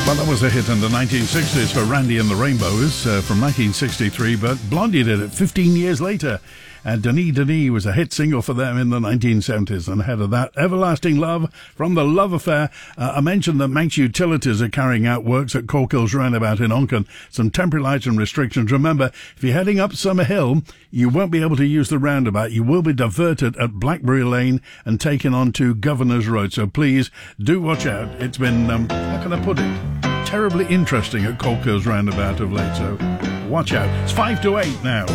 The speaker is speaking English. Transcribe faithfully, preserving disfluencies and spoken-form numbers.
Well, that was a hit in the nineteen sixties for Randy and the Rainbows uh, from nineteen sixty-three, but Blondie did it fifteen years later. And Denis Denis was a hit single for them in the nineteen seventies. And ahead of that, Everlasting Love from The Love Affair. Uh, I mentioned that Manx Utilities are carrying out works at Corkills Roundabout in Onken. Some temporary lights and restrictions. Remember, if you're heading up Summer Hill, you won't be able to use the roundabout. You will be diverted at Blackberry Lane and taken on to Governor's Road. So please do watch out. It's been, um, how can I put it, terribly interesting at Corkills Roundabout of late. So watch out. It's five to eight now.